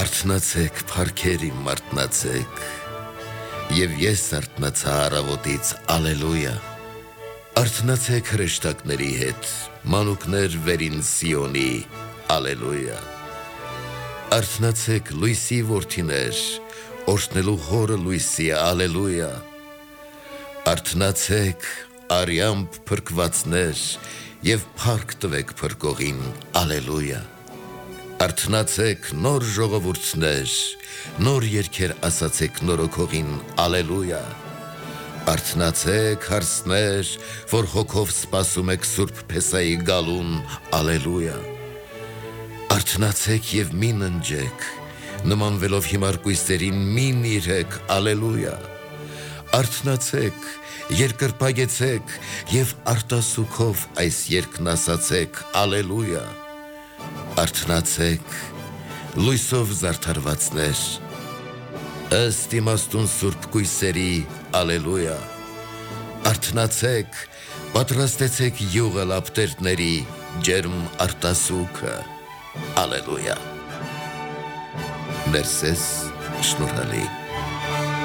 Արթնացեք, փառքերի մարտնացեք, եւ ես արթնացա առավոտից, ալելույա։ Արթնացեք հրեշտակների հետ, մանուկներ վերին Սիոնի, ալելույա։ Արթնացեք լույսի որդիներ, օրհնելու հորը լույսի, ալելույա։ Արթնացեք արյամբ փրկվածներ եւ փառք տվեք փրկողին, ալելույա։ Արթնացեք նոր ժողովուրդներ, նոր երգեր ասացեք նորոգողին, ալելույա։ Արթնացեք հարսներ, որ հոգով սպասում եք Սուրբ Փեսայի գալուն, ալելույա։ Արթնացեք եւ մի ննջեք, նմանվելով հիմար կույսերին մի նիրեք, ալելույա։ Արթնացեք, երկրպագեցեք եւ արտասուքով այս երգն ասացեք, ալելույա։ Արթնացեք, լույսով զարդարվածներ, ըստ իմաստուն Սուրբ կույսերի, ալելույա։ Արթնացեք, պատրաստեցեք յուղը լապտերների, ջերմ արտասուքը, ալելույա։ Ներսես շնորհալի։